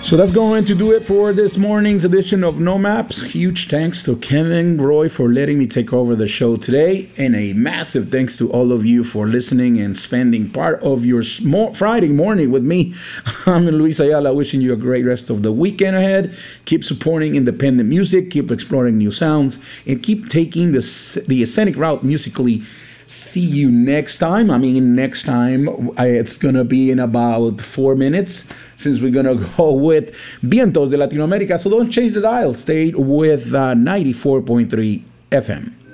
So that's going to do it for this morning's edition of No Maps. Huge thanks to Kevin Roy for letting me take over the show today. And a massive thanks to all of you for listening and spending part of your Friday morning with me. I'm Luis Ayala, wishing you a great rest of the weekend ahead. Keep supporting independent music, keep exploring new sounds, and keep taking the scenic route musically. See you next time. Next time, it's going to be in about 4 minutes, since we're going to go with Vientos de Latinoamérica. So don't change the dial. Stay with 94.3 FM.